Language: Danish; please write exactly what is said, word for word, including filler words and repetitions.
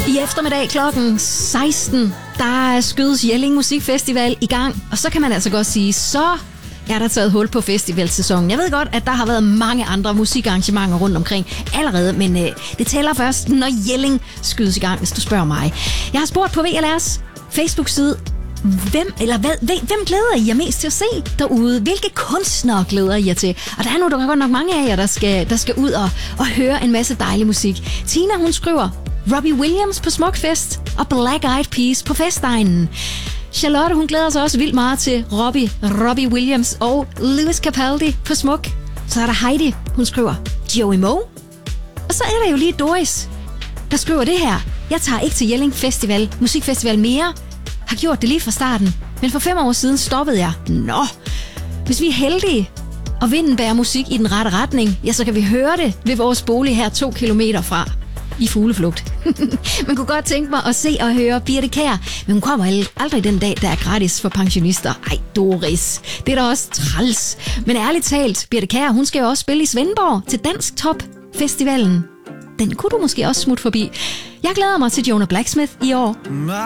I eftermiddag klokken seksten, der skydes Jelling Musikfestival i gang. Og så kan man altså godt sige, så er der taget hul på festivalsæsonen. Jeg ved godt, at der har været mange andre musikarrangementer rundt omkring allerede, men øh, det tæller først, når Jelling skydes i gang, hvis du spørger mig. Jeg har spurgt på V L R's Facebook-side, Hvem, eller hvad, hvem glæder I jer mest til at se derude? Hvilke kunstnere glæder I jer til? Og der er nu der er godt nok mange af jer, der skal, der skal ud og, og høre en masse dejlig musik. Tina, hun skriver Robbie Williams på Smukfest og Black Eyed Peas på Festegnen. Charlotte, hun glæder sig også vildt meget til Robbie, Robbie Williams og Lewis Capaldi på Smuk. Så er der Heidi, hun skriver Joey Moe. Og så er der jo lige Doris, der skriver det her. Jeg tager ikke til Jelling Festival, Musikfestival mere. Har gjort det lige fra starten, men for fem år siden stoppede jeg. Nå, hvis vi er heldige, og vinden bærer musik i den rette retning, ja, så kan vi høre det ved vores bolig her to kilometer fra i fugleflugt. Man kunne godt tænke mig at se og høre Birthe Kjær, men hun kommer aldrig den dag, der er gratis for pensionister. Ej, Doris, det er da også træls. Men ærligt talt, Birthe Kjær, hun skal jo også spille i Svendborg til Dansk Top Festivalen. Den kunne du måske også smutte forbi. Jeg glæder mig til Jonah Blacksmith i år.